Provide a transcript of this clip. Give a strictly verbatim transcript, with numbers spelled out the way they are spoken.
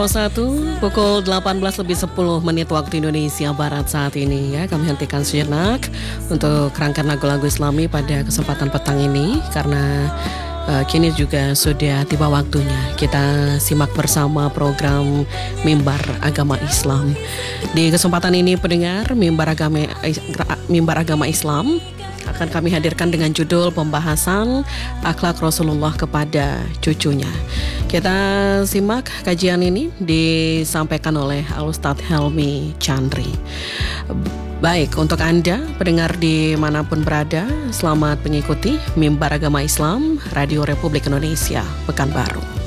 Satu pukul delapan belas lebih sepuluh menit waktu Indonesia Barat saat ini ya. Kami hentikan sejenak untuk rangkaian lagu-lagu Islami pada kesempatan petang ini karena uh, kini juga sudah tiba waktunya kita simak bersama program Mimbar Agama Islam. Di kesempatan ini pendengar Mimbar Agama Mimbar Agama Islam akan kami hadirkan dengan judul pembahasan akhlak Rasulullah kepada cucunya. Kita simak kajian ini disampaikan oleh Al-Ustadz Helmi Chandri. Baik, untuk Anda pendengar dimanapun berada, selamat mengikuti Mimbar Agama Islam Radio Republik Indonesia Pekanbaru.